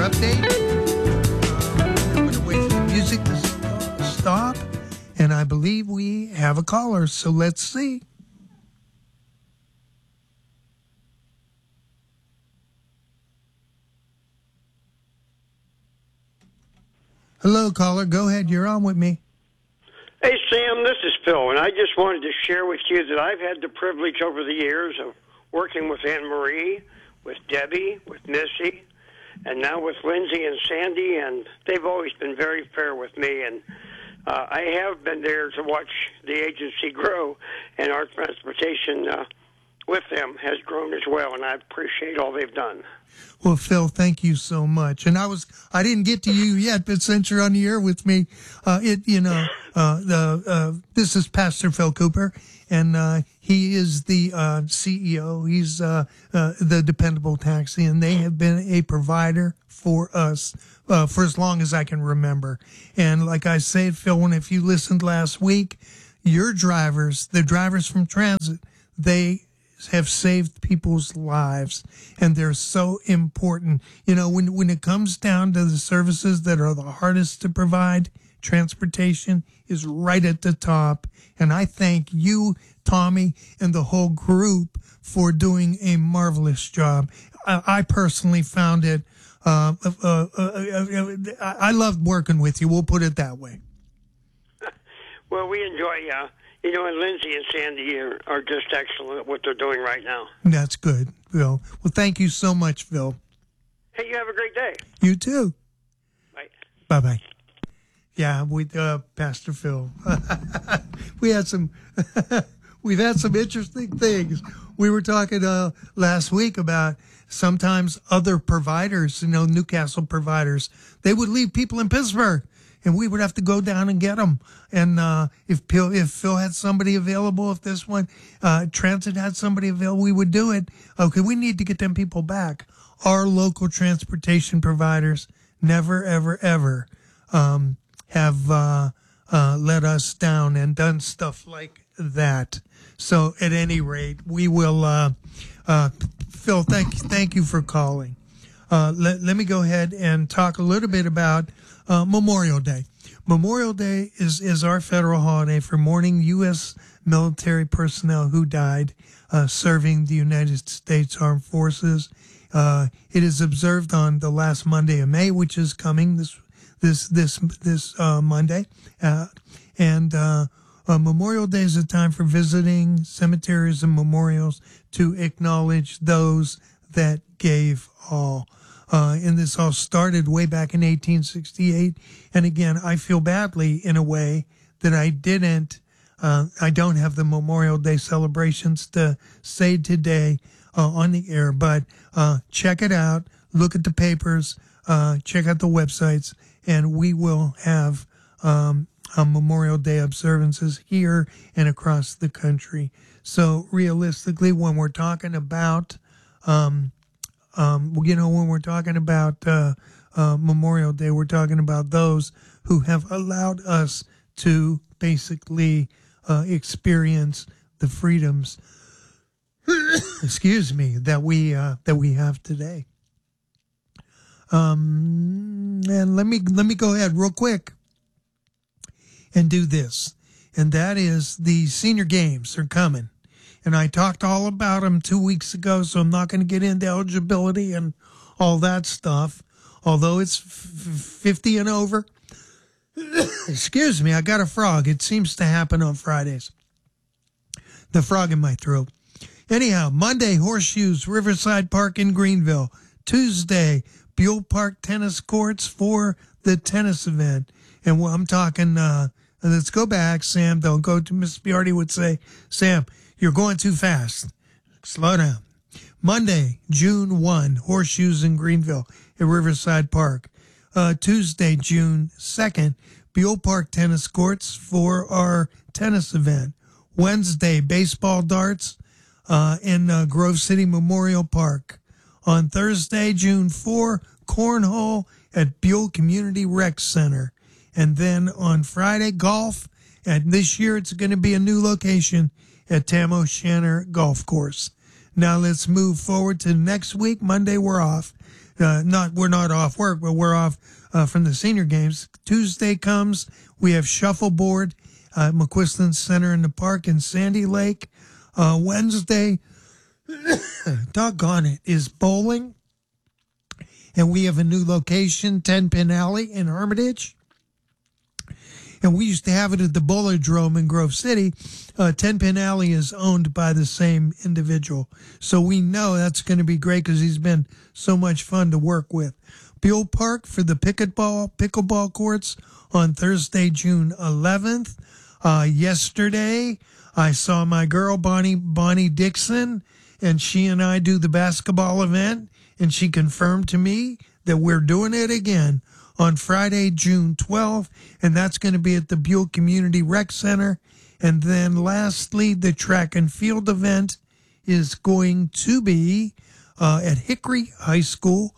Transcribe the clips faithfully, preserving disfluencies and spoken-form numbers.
update. Uh, I'm going to wait for the music to st- stop. And I believe we have a caller, so let's see. Hello, caller. Go ahead. You're on with me. Hey, Sam, this is Phil, and I just wanted to share with you that I've had the privilege over the years of working with Anne Marie, with Debbie, with Missy, and now with Lindsay and Sandy, and they've always been very fair with me, and uh, I have been there to watch the agency grow, and our transportation uh, with them has grown as well, and I appreciate all they've done. Well, Phil, thank you so much. And I was, I didn't get to you yet, but since you're on the air with me, uh, it, you know, uh, the, uh, this is Pastor Phil Cooper, and, uh, he is the, uh, C E O. He's, uh, uh, the Dependable Taxi, and they have been a provider for us, uh, for as long as I can remember. And like I said, Phil, when if you listened last week, your drivers, the drivers from transit, they have saved people's lives, and they're so important. You know, when when it comes down to the services that are the hardest to provide, transportation is right at the top. And I thank you, Tommy, and the whole group for doing a marvelous job. I, I personally found it, uh, uh, uh, uh, uh, I loved working with you. We'll put it that way. Well, we enjoy, uh, you know, and Lindsay and Sandy are, are just excellent at what they're doing right now. That's good, Phil. Well, thank you so much, Phil. Hey, you have a great day. You too. Bye. Bye-bye. Yeah, we, uh, Pastor Phil. we had some, we've had some interesting things. We were talking uh, last week about sometimes other providers, you know, Newcastle providers, they would leave people in Pittsburgh, and we would have to go down and get them. And uh, if Phil, if Phil had somebody available, if this one, uh, Transit had somebody available, we would do it. Okay, we need to get them people back. Our local transportation providers never, ever, ever um, have uh, uh, let us down and done stuff like that. So at any rate, we will, uh, uh, Phil, thank, thank you for calling. Uh, let, let me go ahead and talk a little bit about uh, Memorial Day. Memorial Day is, is our federal holiday for mourning U S military personnel who died uh, serving the United States Armed Forces. Uh, it is observed on the last Monday of May, which is coming this this this this uh, Monday, uh, and uh, uh, Memorial Day is a time for visiting cemeteries and memorials to acknowledge those that gave all. Uh, and this all started way back in eighteen sixty-eight. And again, I feel badly in a way that I didn't, uh, I don't have the Memorial Day celebrations to say today uh, on the air, but uh, check it out, look at the papers, uh, check out the websites, and we will have um, uh, Memorial Day observances here and across the country. So realistically, when we're talking about um, Um, you know, when we're talking about uh, uh, Memorial Day, we're talking about those who have allowed us to basically uh, experience the freedoms, excuse me, that we uh, that we have today. Um, and let me let me go ahead real quick and do this, and that is the senior games are coming. And I talked all about them two weeks ago, so I'm not going to get into eligibility and all that stuff. Although it's f- fifty and over. Excuse me, I got a frog. It seems to happen on Fridays. The frog in my throat. Anyhow, Monday, Horseshoes, Riverside Park in Greenville. Tuesday, Buell Park Tennis Courts for the tennis event. And well, I'm talking, uh, let's go back, Sam. Don't go to Miss Biardi would say, Sam, you're going too fast. Slow down. Monday, June first, Horseshoes in Greenville at Riverside Park. Uh, Tuesday, June second, Buell Park Tennis Courts for our tennis event. Wednesday, baseball darts uh, in uh, Grove City Memorial Park. On Thursday, June fourth, cornhole at Buell Community Rec Center. And then on Friday, golf. And this year, it's going to be a new location at Tam O'Shanter Golf Course. Now let's move forward to next week. Monday, we're off. uh, not we're not off work, but we're off uh, from the senior games. Tuesday comes, we have shuffleboard at McQuiston Center in the Park in Sandy Lake. Uh, Wednesday, doggone it, is bowling. And we have a new location, Ten Pin Alley in Hermitage. And we used to have it at the Bowlerdrome in Grove City. Uh, Ten Pin Alley is owned by the same individual. So we know that's going to be great because he's been so much fun to work with. Buell Park for the pickleball, pickleball courts on Thursday, June eleventh. Uh, yesterday, I saw my girl, Bonnie, Bonnie Dixon, and she and I do the basketball event. And she confirmed to me that we're doing it again on Friday, June twelfth, and that's going to be at the Buell Community Rec Center. And then lastly, the track and field event is going to be uh, at Hickory High School,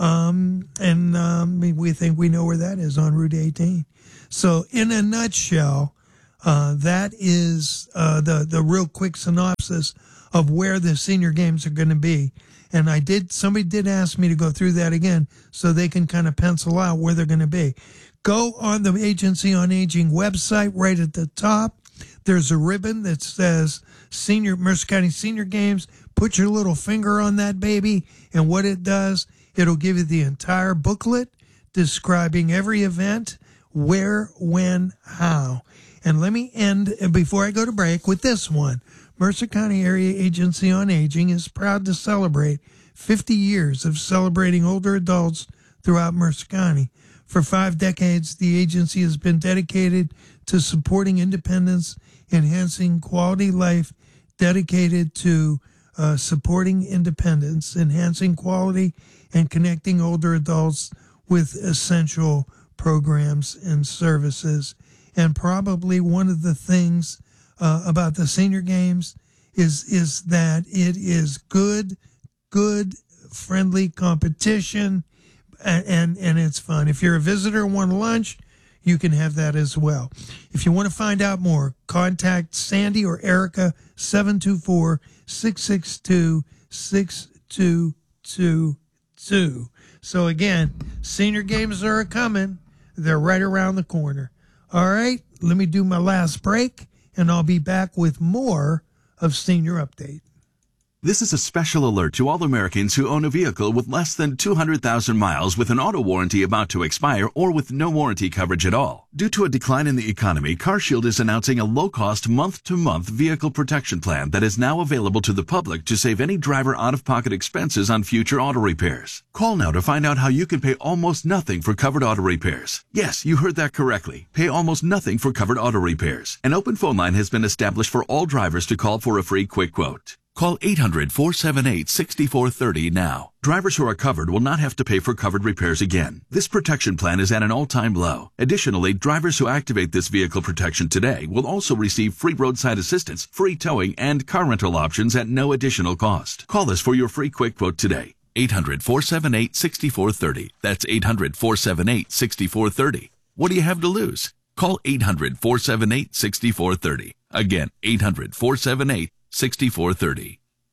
um, and um, we think we know where that is, on Route eighteen. So in a nutshell, uh, that is uh, the, the real quick synopsis of where the senior games are going to be. And I did, somebody did ask me to go through that again so they can kind of pencil out where they're going to be. Go on the Agency on Aging website. Right at the top, there's a ribbon that says Senior Mercer County Senior Games. Put your little finger on that baby, and what it does, it'll give you the entire booklet describing every event, where, when, how. And let me end, before I go to break, with this one. Mercer County Area Agency on Aging is proud to celebrate fifty years of celebrating older adults throughout Mercer County. For five decades, the agency has been dedicated to supporting independence, enhancing quality life, dedicated to uh, supporting independence, enhancing quality, and connecting older adults with essential programs and services. And probably one of the things Uh, about the senior games is is that it is good, good, friendly competition, and, and, and it's fun. If you're a visitor and want lunch, you can have that as well. If you want to find out more, contact Sandy or Erica, seven two four, six six two, six two two two. So again, senior games are coming. They're right around the corner. All right, let me do my last break, and I'll be back with more of Senior Update. This is a special alert to all Americans who own a vehicle with less than two hundred thousand miles with an auto warranty about to expire or with no warranty coverage at all. Due to a decline in the economy, CarShield is announcing a low-cost month-to-month vehicle protection plan that is now available to the public to save any driver out-of-pocket expenses on future auto repairs. Call now to find out how you can pay almost nothing for covered auto repairs. Yes, you heard that correctly. Pay almost nothing for covered auto repairs. An open phone line has been established for all drivers to call for a free quick quote. Call eight hundred, four seven eight, six four three zero now. Drivers who are covered will not have to pay for covered repairs again. This protection plan is at an all-time low. Additionally, drivers who activate this vehicle protection today will also receive free roadside assistance, free towing, and car rental options at no additional cost. Call us for your free quick quote today. eight hundred, four seven eight, six four three zero. That's eight hundred, four seven eight, six four three zero. What do you have to lose? Call eight hundred, four seven eight, six four three zero. Again, eight hundred, four seven eight, six four three zero.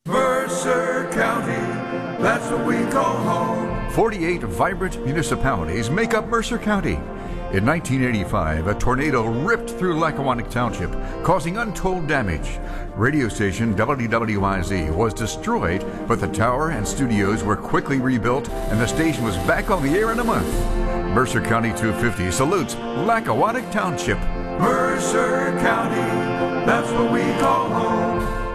Mercer County, that's what we call home. forty-eight vibrant municipalities make up Mercer County. In nineteen eighty-five, a tornado ripped through Lackawanna Township, causing untold damage. Radio station W W I Z was destroyed, but the tower and studios were quickly rebuilt, and the station was back on the air in a month. Mercer County two fifty salutes Lackawanna Township. Mercer County, that's what we call home.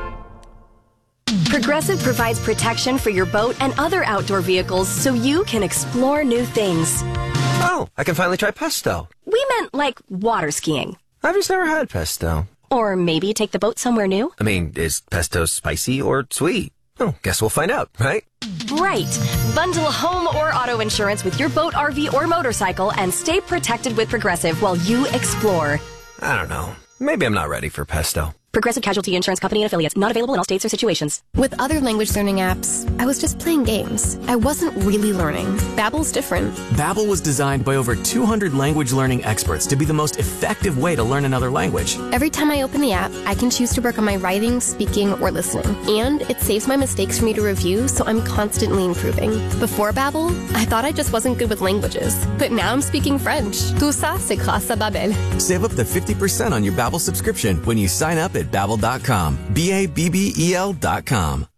Progressive provides protection for your boat and other outdoor vehicles so you can explore new things. Oh, I can finally try pesto. We meant like water skiing. I've just never had pesto. Or maybe take the boat somewhere new. I mean, is pesto spicy or sweet? Oh, guess we'll find out, right? Right. Bundle home or auto insurance with your boat, R V, or motorcycle and stay protected with Progressive while you explore. I don't know. Maybe I'm not ready for pesto. Progressive Casualty Insurance Company and Affiliates. Not available in all states or situations. With other language learning apps, I was just playing games. I wasn't really learning. Babbel's different. Babbel was designed by over two hundred language learning experts to be the most effective way to learn another language. Every time I open the app, I can choose to work on my writing, speaking, or listening. And it saves my mistakes for me to review, so I'm constantly improving. Before Babbel, I thought I just wasn't good with languages. But now I'm speaking French. Tout ça, c'est grâce à Babbel. Save up to fifty percent on your Babbel subscription when you sign up at babbel dot com. B A B B E L dot com.